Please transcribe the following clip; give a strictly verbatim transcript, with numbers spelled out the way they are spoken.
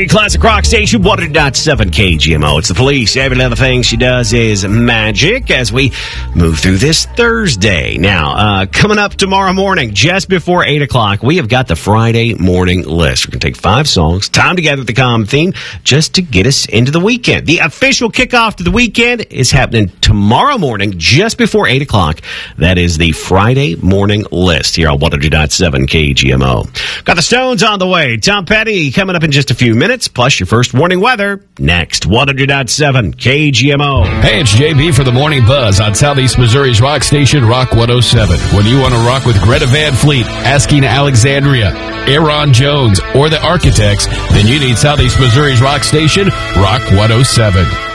Your classic rock station, one hundred point seven K G M O. It's the Police. Every other thing she does is magic as we move through this Thursday. Now, uh, coming up tomorrow morning, just before eight o'clock, we have got the Friday morning list. We're going to take five songs, tie them together with the common theme, just to get us into the weekend. The official kickoff to the weekend is happening tomorrow morning, just before eight o'clock. That is the Friday morning list here on one hundred point seven K G M O. Got the Stones on the way. Tom Petty coming up in just a few minutes, plus your first warning weather next. one hundred point seven K G M O. Hey, it's J B for the Morning Buzz on Southeast Missouri's rock station, Rock one oh seven. When you want to rock with Greta Van Fleet, Asking Alexandria, Aaron Jones, or the Architects, then you need Southeast Missouri's rock station, Rock one oh seven.